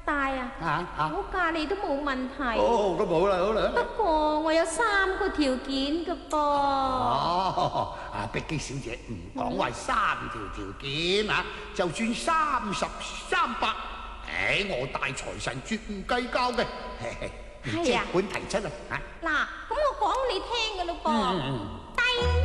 大啊，我嫁你都冇問題。 哦，咁好啦，好啦。 不過我有3個條件㗎噃。 哦，碧姬小姐唔講話3條件啊，就算30、300，我大財神絕唔計較嘅。即管提出啊！ 嗱，咁我講你聽㗎咯噃。